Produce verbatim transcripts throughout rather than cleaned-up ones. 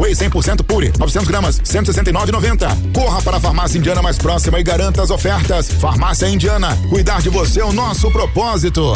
Whey cem por cento Pure, novecentos gramas, cento e sessenta e nove reais e noventa centavos. Corra para a farmácia Indiana mais próxima e garanta as ofertas. Farmácia Indiana, cuidar de você é o nosso propósito.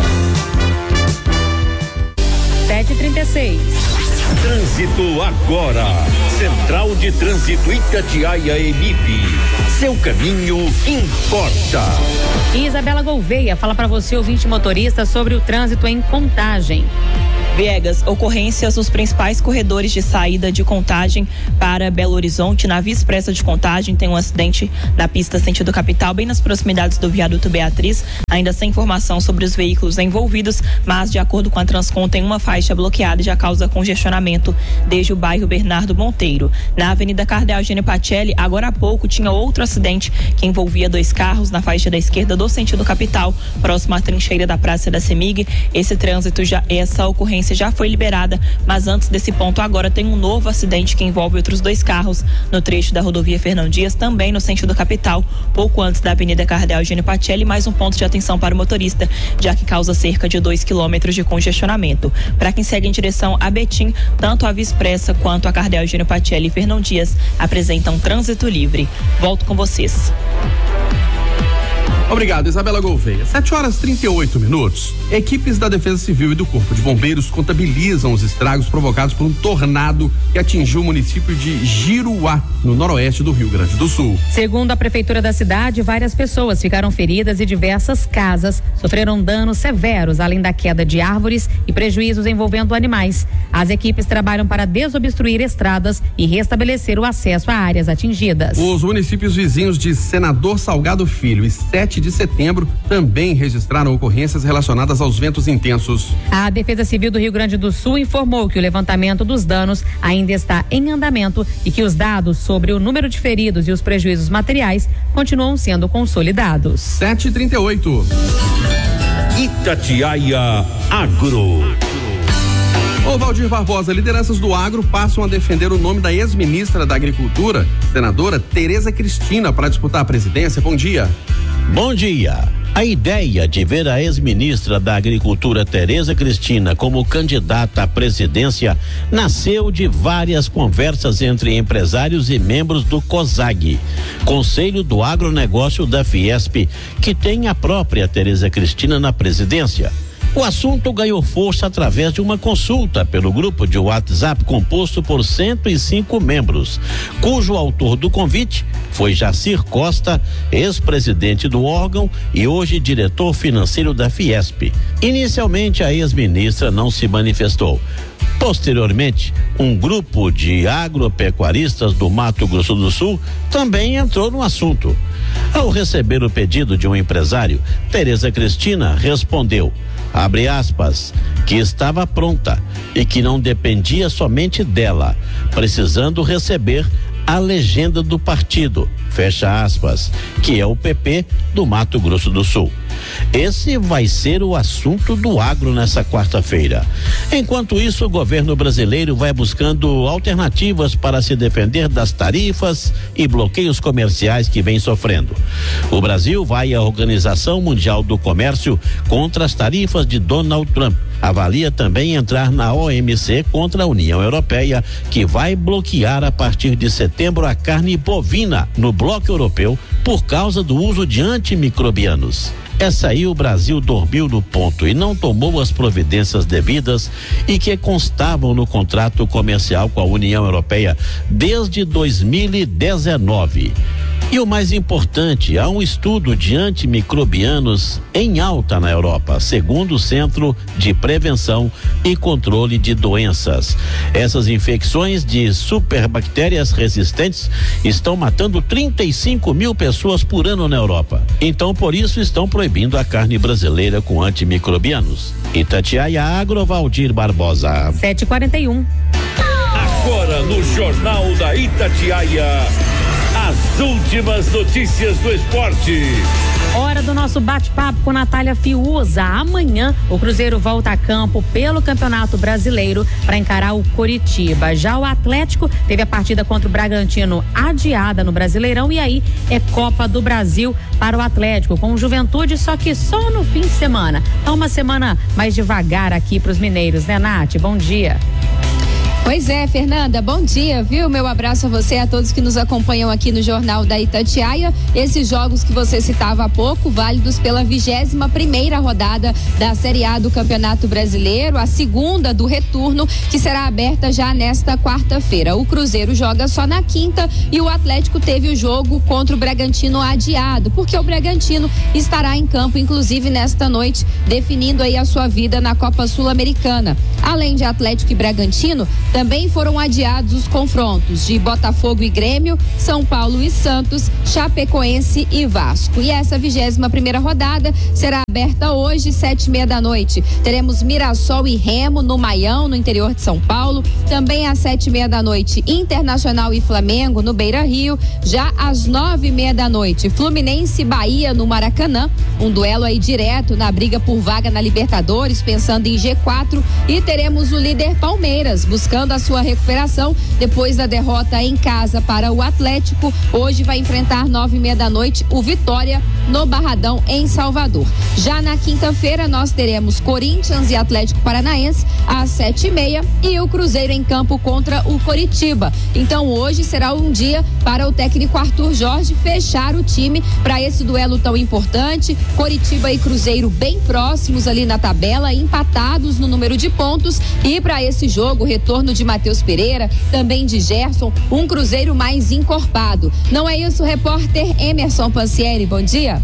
sete e trinta e seis. Trânsito agora. Central de Trânsito Itatiaia e M I P. Seu caminho importa. Isabela Gouveia fala para você, ouvinte motorista, sobre o trânsito em Contagem. Viegas, ocorrências nos principais corredores de saída de Contagem para Belo Horizonte. Na Via Expressa de Contagem tem um acidente na pista sentido capital, bem nas proximidades do viaduto Beatriz, ainda sem informação sobre os veículos envolvidos, mas de acordo com a Transcom tem uma faixa bloqueada e já causa congestionamento desde o bairro Bernardo Monteiro. Na Avenida Cardeal Eugênio Pacelli, agora há pouco tinha outro acidente que envolvia dois carros na faixa da esquerda do sentido capital, próximo à trincheira da Praça da Semig. Esse trânsito já, essa ocorrência já foi liberada, mas antes desse ponto agora tem um novo acidente que envolve outros dois carros no trecho da rodovia Fernão Dias, também no sentido capital, pouco antes da Avenida Cardeal Eugênio Pacelli. Mais um ponto de atenção para o motorista, já que causa cerca de dois quilômetros de congestionamento. Para quem segue em direção a Betim, tanto a Via Expressa quanto a Cardeal Eugênio Pacelli e Fernão Dias apresentam trânsito livre. Volto com vocês. Obrigado, Isabela Gouveia. sete horas e trinta e oito minutos. Equipes da Defesa Civil e do Corpo de Bombeiros contabilizam os estragos provocados por um tornado que atingiu o município de Giruá, no noroeste do Rio Grande do Sul. Segundo a prefeitura da cidade, várias pessoas ficaram feridas e diversas casas sofreram danos severos, além da queda de árvores e prejuízos envolvendo animais. As equipes trabalham para desobstruir estradas e restabelecer o acesso a áreas atingidas. Os municípios vizinhos de Senador Salgado Filho e sete de setembro também registraram ocorrências relacionadas aos ventos intensos. A Defesa Civil do Rio Grande do Sul informou que o levantamento dos danos ainda está em andamento e que os dados sobre o número de feridos e os prejuízos materiais continuam sendo consolidados. sete e trinta e oito. Itatiaia Agro. Ô Valdir Barbosa, lideranças do agro passam a defender o nome da ex-ministra da Agricultura, senadora Tereza Cristina, para disputar a presidência. Bom dia. Bom dia. A ideia de ver a ex-ministra da Agricultura, Tereza Cristina, como candidata à presidência nasceu de várias conversas entre empresários e membros do COSAG, Conselho do Agronegócio da Fiesp, que tem a própria Tereza Cristina na presidência. O assunto ganhou força através de uma consulta pelo grupo de WhatsApp composto por cento e cinco membros, cujo autor do convite foi Jacir Costa, ex-presidente do órgão e hoje diretor financeiro da Fiesp. Inicialmente, a ex-ministra não se manifestou. Posteriormente, um grupo de agropecuaristas do Mato Grosso do Sul também entrou no assunto. Ao receber o pedido de um empresário, Tereza Cristina respondeu, abre aspas, que estava pronta e que não dependia somente dela, precisando receber a legenda do partido, fecha aspas, que é o P P do Mato Grosso do Sul. Esse vai ser o assunto do agro nessa quarta-feira. Enquanto isso, o governo brasileiro vai buscando alternativas para se defender das tarifas e bloqueios comerciais que vem sofrendo. O Brasil vai à Organização Mundial do Comércio contra as tarifas de Donald Trump. Avalia também entrar na O M C contra a União Europeia, que vai bloquear a partir de setembro a carne bovina no bloco europeu por causa do uso de antimicrobianos. Essa aí o Brasil dormiu no ponto e não tomou as providências devidas e que constavam no contrato comercial com a União Europeia desde dois mil e dezenove. E o mais importante, há um estudo de antimicrobianos em alta na Europa, segundo o Centro de Prevenção e Controle de Doenças. Essas infecções de superbactérias resistentes estão matando trinta e cinco mil pessoas por ano na Europa. Então, por isso, estão proibindo a carne brasileira com antimicrobianos. Itatiaia Agro, Valdir Barbosa. sete e quarenta e um. Agora no Jornal da Itatiaia, as últimas notícias do esporte. Hora do nosso bate-papo com Natália Fiuza. Amanhã o Cruzeiro volta a campo pelo Campeonato Brasileiro para encarar o Coritiba. Já o Atlético teve a partida contra o Bragantino adiada no Brasileirão e aí é Copa do Brasil para o Atlético com Juventude, só que só no fim de semana. Então uma semana mais devagar aqui para os mineiros, né, Nath? Bom dia. Pois é, Fernanda, bom dia, viu? Meu abraço a você e a todos que nos acompanham aqui no Jornal da Itatiaia. Esses jogos que você citava há pouco, válidos pela vigésima primeira rodada da Série A do Campeonato Brasileiro, a segunda do retorno, que será aberta já nesta quarta-feira. O Cruzeiro joga só na quinta e o Atlético teve o jogo contra o Bragantino adiado, porque o Bragantino estará em campo, inclusive nesta noite, definindo aí a sua vida na Copa Sul-Americana. Além de Atlético e Bragantino, também foram adiados os confrontos de Botafogo e Grêmio, São Paulo e Santos, Chapecoense e Vasco. E essa vigésima primeira rodada será aberta hoje, sete e meia da noite. Teremos Mirassol e Remo no Maião, no interior de São Paulo. Também às sete e meia da noite, Internacional e Flamengo no Beira Rio. Já às nove e meia da noite, Fluminense e Bahia no Maracanã. Um duelo aí direto na briga por vaga na Libertadores, pensando em G quatro. E teremos o líder Palmeiras buscando a sua recuperação depois da derrota em casa para o Atlético. Hoje vai enfrentar nove e meia da noite o Vitória no Barradão em Salvador. Já na quinta-feira nós teremos Corinthians e Atlético Paranaense às sete e meia e o Cruzeiro em campo contra o Coritiba. Então hoje será um dia para o técnico Arthur Jorge fechar o time para esse duelo tão importante. Coritiba e Cruzeiro bem próximos ali na tabela, empatados no número de pontos, e para esse jogo, retorno de Matheus Pereira, também de Gerson, um Cruzeiro mais encorpado. Não é isso, repórter Emerson Pansieri, bom dia.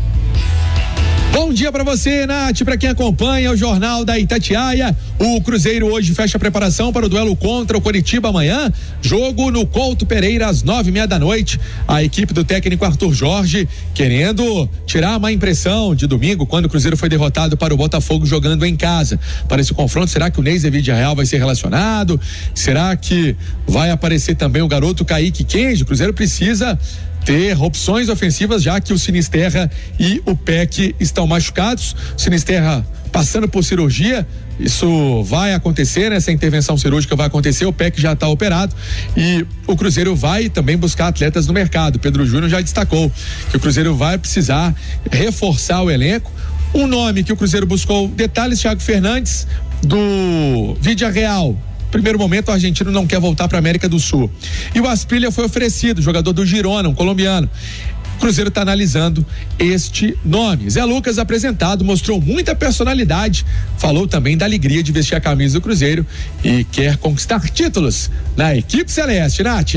Bom dia para você, Nath, para quem acompanha o Jornal da Itatiaia. O Cruzeiro hoje fecha a preparação para o duelo contra o Coritiba amanhã. Jogo no Couto Pereira às nove e meia da noite. A equipe do técnico Arthur Jorge querendo tirar a má impressão de domingo, quando o Cruzeiro foi derrotado para o Botafogo jogando em casa. Para esse confronto, será que o Neiser Vidiarreal vai ser relacionado? Será que vai aparecer também o garoto Kaique Kenji? O Cruzeiro precisa ter opções ofensivas, já que o Sinisterra e o Peck estão machucados. O Sinisterra passando por cirurgia, isso vai acontecer, né? Essa intervenção cirúrgica vai acontecer, o Peck já está operado e o Cruzeiro vai também buscar atletas no mercado. Pedro Júnior já destacou que o Cruzeiro vai precisar reforçar o elenco. Um nome que o Cruzeiro buscou detalhes, Thiago Fernandes, do Vidiarreal. Primeiro momento, o argentino não quer voltar para a América do Sul. E o Asprilla foi oferecido, jogador do Girona, um colombiano. O Cruzeiro está analisando este nome. Zé Lucas, apresentado, mostrou muita personalidade, falou também da alegria de vestir a camisa do Cruzeiro e quer conquistar títulos na equipe celeste, Nath.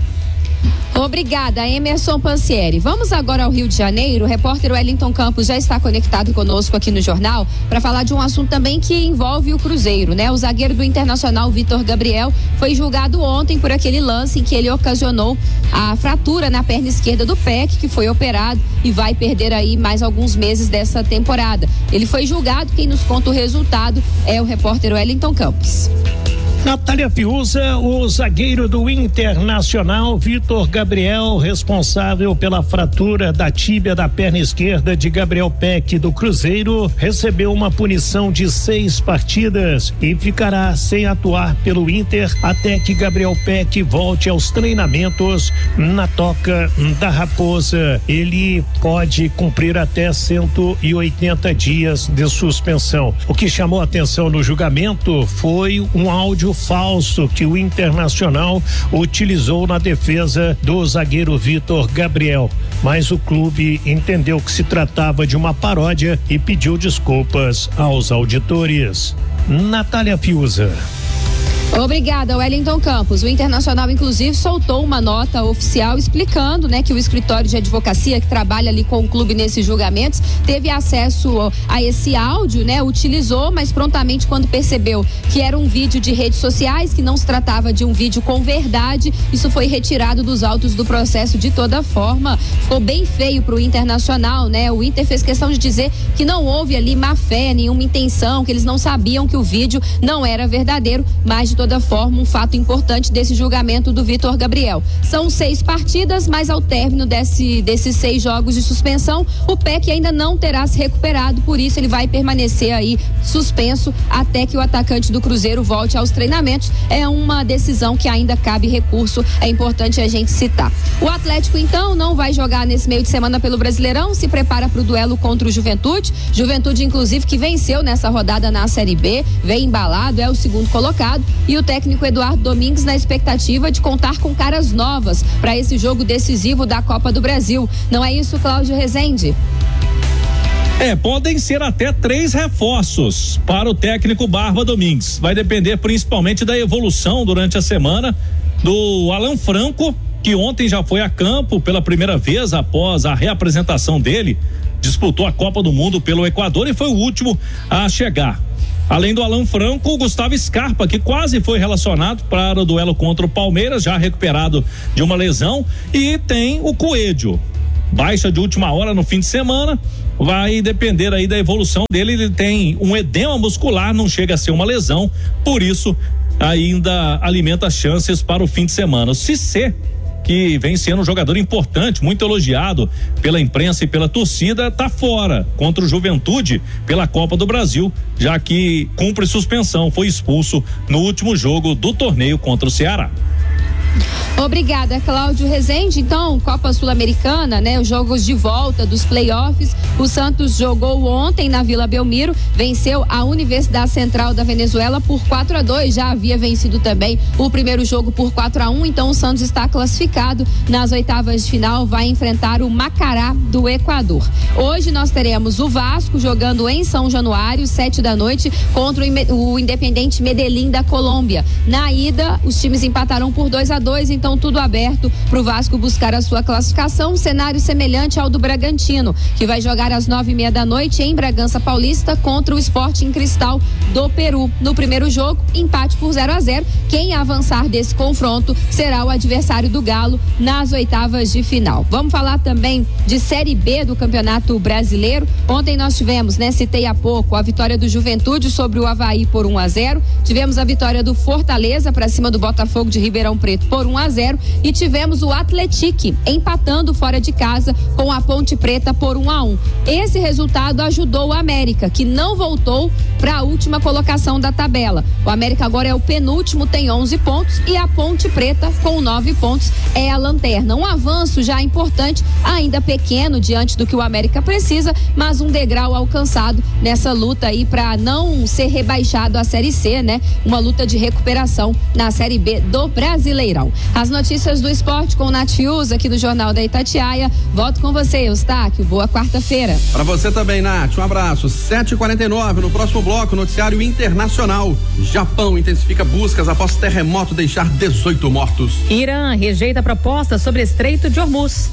Obrigada, Emerson Pansieri. Vamos agora ao Rio de Janeiro. O repórter Wellington Campos já está conectado conosco aqui no jornal para falar de um assunto também que envolve o Cruzeiro, né? O zagueiro do Internacional, Vitor Gabriel, foi julgado ontem por aquele lance em que ele ocasionou a fratura na perna esquerda do Peck, que foi operado e vai perder aí mais alguns meses dessa temporada. Ele foi julgado, quem nos conta o resultado é o repórter Wellington Campos. Natália Fiuza, o zagueiro do Internacional, Vitor Gabriel, responsável pela fratura da tíbia da perna esquerda de Gabriel Peck do Cruzeiro, recebeu uma punição de seis partidas e ficará sem atuar pelo Inter até que Gabriel Peck volte aos treinamentos na Toca da Raposa. Ele pode cumprir até cento e oitenta dias de suspensão. O que chamou a atenção no julgamento foi um áudio falso que o Internacional utilizou na defesa do zagueiro Vitor Gabriel, mas o clube entendeu que se tratava de uma paródia e pediu desculpas aos auditores. Natália Fiuza. Obrigada, Wellington Campos. O Internacional, inclusive, soltou uma nota oficial explicando, né, que o escritório de advocacia que trabalha ali com o clube nesses julgamentos teve acesso a esse áudio, né, utilizou, mas prontamente, quando percebeu que era um vídeo de redes sociais, que não se tratava de um vídeo com verdade, isso foi retirado dos autos do processo de toda forma. Ficou bem feio pro Internacional, né? O Inter fez questão de dizer que não houve ali má fé, nenhuma intenção, que eles não sabiam que o vídeo não era verdadeiro, mas de toda forma, um fato importante desse julgamento do Vitor Gabriel. São seis partidas, mas ao término desse, desses seis jogos de suspensão, o Peck ainda não terá se recuperado, por isso ele vai permanecer aí suspenso até que o atacante do Cruzeiro volte aos treinamentos. É uma decisão que ainda cabe recurso, é importante a gente citar. O Atlético, então, não vai jogar nesse meio de semana pelo Brasileirão, se prepara para o duelo contra o Juventude. Juventude, inclusive, que venceu nessa rodada na Série B, vem embalado, é o segundo colocado. E e o técnico Eduardo Domingues na expectativa de contar com caras novas para esse jogo decisivo da Copa do Brasil. Não é isso, Cláudio Rezende? É, podem ser até três reforços para o técnico Barba Domingues. Vai depender principalmente da evolução durante a semana do Alan Franco, que ontem já foi a campo pela primeira vez após a reapresentação dele. Disputou a Copa do Mundo pelo Equador e foi o último a chegar. Além do Alan Franco, o Gustavo Scarpa, que quase foi relacionado para o duelo contra o Palmeiras, já recuperado de uma lesão, e tem o Coelho. Baixa de última hora no fim de semana, vai depender aí da evolução dele. Ele tem um edema muscular, não chega a ser uma lesão, por isso ainda alimenta chances para o fim de semana. O Cissé, que vem sendo um jogador importante, muito elogiado pela imprensa e pela torcida, tá fora contra o Juventude pela Copa do Brasil, já que cumpre suspensão, foi expulso no último jogo do torneio contra o Ceará. Obrigada, Cláudio Rezende. Então, Copa Sul-Americana, né? Os jogos de volta dos playoffs. O Santos jogou ontem na Vila Belmiro, venceu a Universidade Central da Venezuela por quatro a dois. Já havia vencido também o primeiro jogo por quatro a um. Então, o Santos está classificado nas oitavas de final, vai enfrentar o Macará do Equador. Hoje nós teremos o Vasco jogando em São Januário, sete da noite, contra o Independente Medellín da Colômbia. Na ida, os times empataram por dois a dois, então tudo aberto para o Vasco buscar a sua classificação. Um cenário semelhante ao do Bragantino, que vai jogar às nove e meia da noite em Bragança Paulista contra o Sporting Cristal do Peru. No primeiro jogo, empate por zero a zero. Quem avançar desse confronto será o adversário do Galo nas oitavas de final. Vamos falar também de Série B do Campeonato Brasileiro. Ontem nós tivemos, né, citei há pouco, a vitória do Juventude sobre o Avaí por um a zero. Tivemos a vitória do Fortaleza para cima do Botafogo de Ribeirão Preto por um a zero e tivemos o Atlético empatando fora de casa com a Ponte Preta por um a um. Esse resultado ajudou o América, que não voltou para a última colocação da tabela. O América agora é o penúltimo, tem onze pontos, e a Ponte Preta com nove pontos é a lanterna. Um avanço já importante, ainda pequeno diante do que o América precisa, mas um degrau alcançado nessa luta aí para não ser rebaixado à Série C, né? Uma luta de recuperação na Série B do Brasileirão. As notícias do esporte com o Nath Fiuza aqui do Jornal da Itatiaia. Volto com você, Eustáquio. Boa quarta-feira. Para você também, Nath. Um abraço. sete e quarenta e nove, no próximo bloco, noticiário internacional. Japão intensifica buscas após terremoto deixar dezoito mortos. Irã rejeita a proposta sobre Estreito de Hormuz.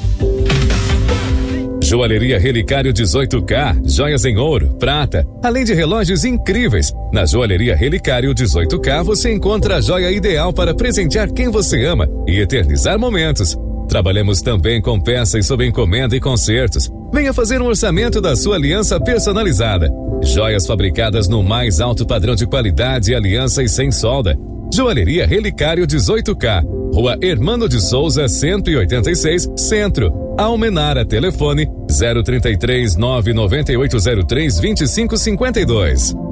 Joalheria Relicário dezoito K, joias em ouro, prata, além de relógios incríveis. Na Joalheria Relicário dezoito K você encontra a joia ideal para presentear quem você ama e eternizar momentos. Trabalhamos também com peças sob encomenda e concertos. Venha fazer um orçamento da sua aliança personalizada. Joias fabricadas no mais alto padrão de qualidade e alianças sem solda. Joalheria Relicário dezoito K, Rua Hermano de Souza, cento e oitenta e seis, Centro. Almenara, telefone zero trinta e três, nove nove oito zero três, vinte e cinco cinquenta e dois.